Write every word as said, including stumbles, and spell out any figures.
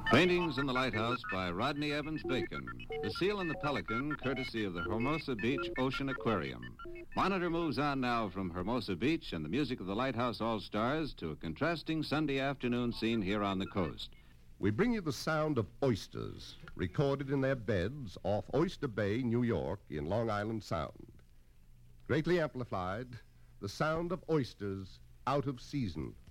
Paintings in the Lighthouse by Rodney Evans Bacon. The Seal and the Pelican, courtesy of the Hermosa Beach Ocean Aquarium. Monitor moves on now from Hermosa Beach and the music of the Lighthouse All-Stars to a contrasting Sunday afternoon scene here on the coast. We bring you the sound of oysters, recorded in their beds off Oyster Bay, New York, in Long Island Sound. Greatly amplified, the sound of oysters out of season.